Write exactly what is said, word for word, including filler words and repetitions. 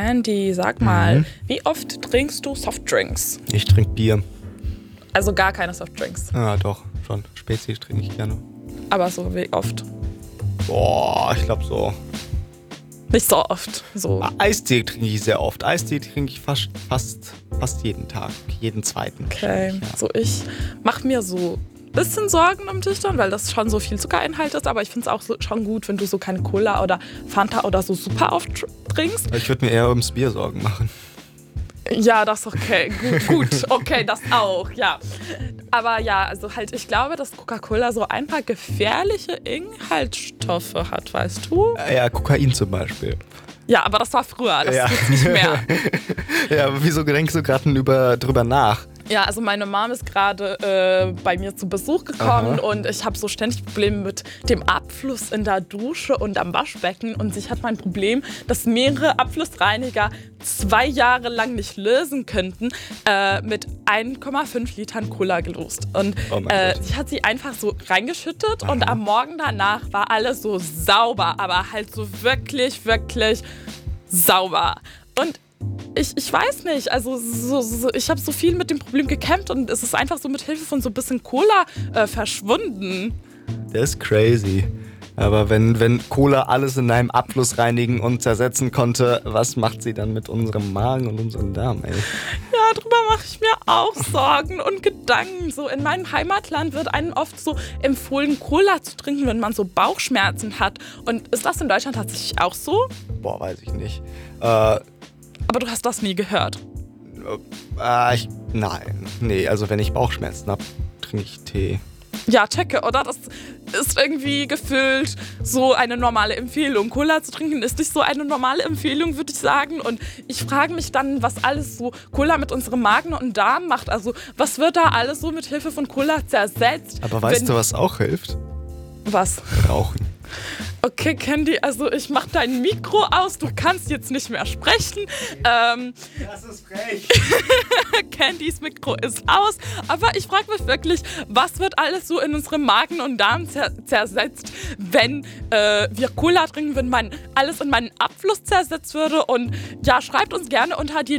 Candy, sag mal, Mhm. wie oft trinkst du Softdrinks? Ich trinke Bier. Also gar keine Softdrinks. Ja, doch, schon. Spezi trinke ich gerne. Aber so wie oft? Boah, ich glaube so. Nicht so oft. So. Ah, Eistee trinke ich sehr oft. Eistee trinke ich fast, fast, fast jeden Tag. Jeden zweiten. Okay, wahrscheinlich, ja. so ich mache mir so ein bisschen Sorgen um dich dann, weil das schon so viel Zuckereinhalt ist, aber ich finde es auch so, schon gut, wenn du so keine Cola oder Fanta oder so super oft tr- trinkst. Ich würde mir eher ums Bier Sorgen machen. Ja, das okay, gut, gut, okay, das auch, ja. Aber ja, also halt, ich glaube, dass Coca-Cola so ein paar gefährliche Inhaltsstoffe hat, weißt du? Äh, Ja, Kokain zum Beispiel. Ja, aber das war früher, das Ja. gibt's nicht mehr. Ja, aber wieso denkst du gerade über, drüber nach? Ja, also meine Mom ist gerade äh, bei mir zu Besuch gekommen Aha. und ich habe so ständig Probleme mit dem Abfluss in der Dusche und am Waschbecken und sie hat mein Problem, dass mehrere Abflussreiniger zwei Jahre lang nicht lösen könnten, äh, mit eins Komma fünf Litern Cola gelöst. Und Oh mein äh, Gott. sie hat sie einfach so reingeschüttet Aha. und am Morgen danach war alles so sauber, aber halt so wirklich, wirklich sauber. Und Ich, ich weiß nicht, also so, so, ich habe so viel mit dem Problem gekämpft und es ist einfach so mit Hilfe von so ein bisschen Cola äh, verschwunden. Das ist crazy. Aber wenn, wenn Cola alles in einem Abfluss reinigen und zersetzen konnte, was macht sie dann mit unserem Magen und unserem Darm, ey? Ja, darüber mache ich mir auch Sorgen und Gedanken. So in meinem Heimatland wird einem oft so empfohlen, Cola zu trinken, wenn man so Bauchschmerzen hat. Und ist das in Deutschland tatsächlich auch so? Boah, weiß ich nicht. Äh, Aber du hast das nie gehört. äh, ich, nein, nee, also wenn ich Bauchschmerzen habe, trinke ich Tee. Ja, checke, oder? Das ist irgendwie gefühlt so eine normale Empfehlung. Cola zu trinken ist nicht so eine normale Empfehlung, würde ich sagen. Und ich frage mich dann, was alles so Cola mit unserem Magen und Darm macht. Also, was wird da alles so mit Hilfe von Cola zersetzt? Aber weißt Wenn- du, was auch hilft? Was? Rauchen. Okay, Candy, also ich mach dein Mikro aus. Du kannst jetzt nicht mehr sprechen. Ähm, Das ist frech. Candys Mikro ist aus. Aber ich frage mich wirklich, was wird alles so in unserem Magen und Darm zer zersetzt, wenn äh, wir Cola trinken, wenn man alles in meinen Abfluss zersetzt würde. Und ja, schreibt uns gerne unter die